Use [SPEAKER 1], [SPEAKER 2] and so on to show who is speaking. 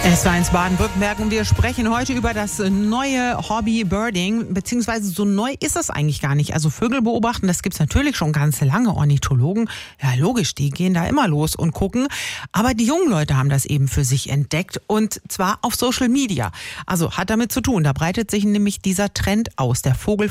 [SPEAKER 1] S1 Baden-Württemberg und wir sprechen heute über das neue Hobby Birding, beziehungsweise so neu ist es eigentlich gar nicht. Also Vögel beobachten, das gibt's natürlich schon ganz lange. Ornithologen, ja logisch, die gehen da immer los und gucken. Aber die jungen Leute haben das eben für sich entdeckt und zwar auf Social Media. Also hat damit zu tun, da breitet sich nämlich dieser Trend aus, der Vogel